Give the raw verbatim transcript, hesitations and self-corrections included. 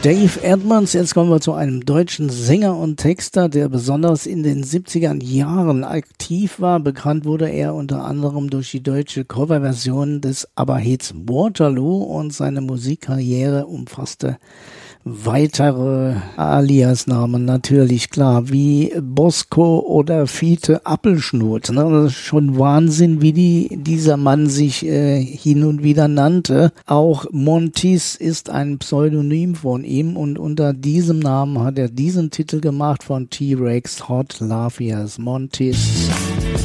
Dave Edmunds. Jetzt kommen wir zu einem deutschen Sänger und Texter, der besonders in den siebziger Jahren aktiv war. Bekannt wurde er unter anderem durch die deutsche Coverversion des ABBA-Hits Waterloo und seine Musikkarriere umfasste weitere Aliasnamen natürlich, klar, wie Bosco oder Fiete Appelschnut. Ne? Das ist schon Wahnsinn, wie die, dieser Mann sich äh, hin und wieder nannte. Auch Montis ist ein Pseudonym von ihm und unter diesem Namen hat er diesen Titel gemacht von T-Rex, Hot Love Yes, Montis.